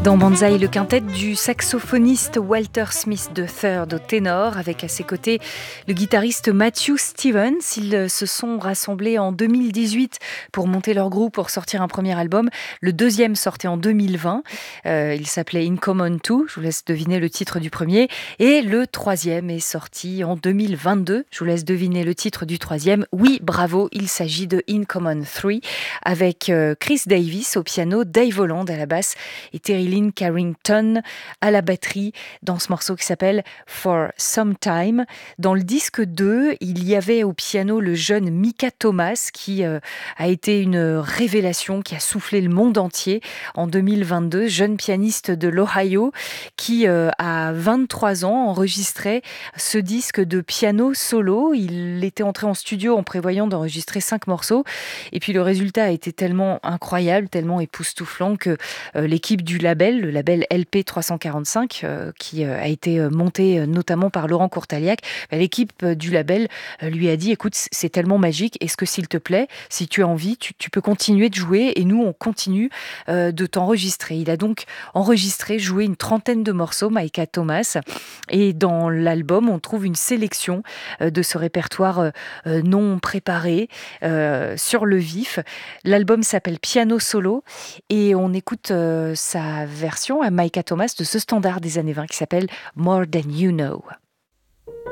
Dans Banzai, le quintet du saxophoniste Walter Smith III au ténor, avec à ses côtés le guitariste Matthew Stevens. Ils se sont rassemblés en 2018 pour monter leur groupe, pour sortir un premier album. Le deuxième sortait en 2020. Il s'appelait In Common 2. Je vous laisse deviner le titre du premier. Et le troisième est sorti en 2022. Je vous laisse deviner le titre du troisième. Oui, bravo, il s'agit de In Common 3 avec Chris Davis au piano, Dave Holland à la basse et Terry Lynn Carrington à la batterie dans ce morceau qui s'appelle For Some Time. Dans le disque 2, il y avait au piano le jeune Micah Thomas qui a été une révélation qui a soufflé le monde entier en 2022, jeune pianiste de l'Ohio qui à 23 ans enregistrait ce disque de piano solo. Il était entré en studio en prévoyant d'enregistrer 5 morceaux et puis le résultat a été tellement incroyable, tellement époustouflant que l'équipe du label, le label LP 345, qui a été monté notamment par Laurent Courtaliac, l'équipe du label lui a dit écoute, c'est tellement magique, est-ce que s'il te plaît, si tu as envie, tu peux continuer de jouer et nous on continue de t'enregistrer. Il a donc enregistré, joué une trentaine de morceaux, Micah Thomas, et dans l'album on trouve une sélection de ce répertoire non préparé sur le vif. L'album s'appelle Piano Solo et on écoute sa version à Micah Thomas de ce standard des années 20 qui s'appelle More Than You Know.